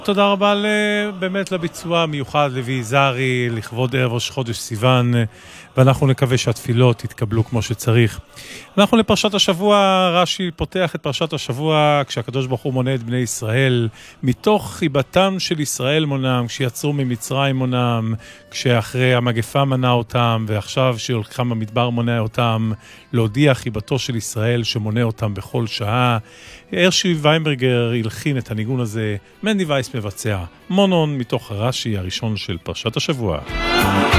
תודה רבה באמת לביצוע המיוחד לוי זרי לכבוד ערב ראש חודש סיוון, ואנחנו נקווה שהתפילות יתקבלו כמו שצריך. אנחנו לפרשת השבוע. רש"י פותח את פרשת השבוע כשהקדוש ברוך הוא מונה את בני ישראל מתוך חיבתם של ישראל מונם, כשיצאו ממצרים מונם, כשאחרי המגפה מנה אותם, ועכשיו שהולכם במדבר מונה אותם, להודיע חיבתו של ישראל שמונה אותם בכל שעה. הרשי ויינברגר הלחין את הניגון הזה, מנדי וייס מבצע. מונון מתוך הרש"י הראשון של פרשת השבוע.